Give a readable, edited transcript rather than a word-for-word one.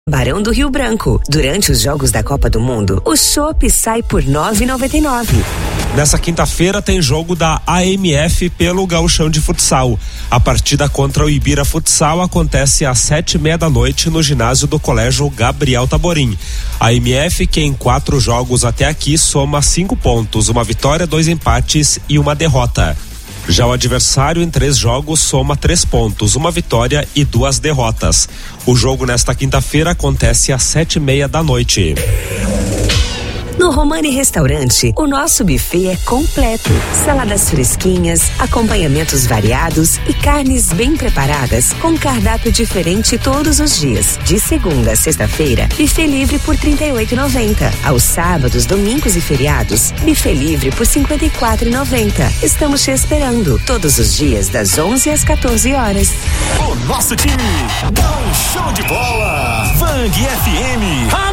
Barão do Rio Branco. Durante os Jogos da Copa do Mundo, o chopp sai por R$ 9,99. Nessa quinta-feira tem jogo da AMF pelo Gauchão de Futsal. A partida contra o Ibira Futsal acontece às 7:30 da noite no ginásio do Colégio Gabriel Taborim. A AMF, que em 4 jogos até aqui soma 5 pontos, 1 vitória, 2 empates e 1 derrota. Já o adversário em 3 jogos soma 3 pontos, 1 vitória e 2 derrotas. O jogo nesta quinta-feira acontece às 7:30 da noite. No Romani Restaurante, o nosso buffet é completo. Saladas fresquinhas, acompanhamentos variados e carnes bem preparadas com cardápio diferente todos os dias. De segunda a sexta-feira, buffet livre por R$ 38,90. Aos sábados, domingos e feriados, buffet livre por R$ 54,90. Estamos te esperando todos os dias das 11 às 14 horas. O nosso time dá um show de bola. Vang FM.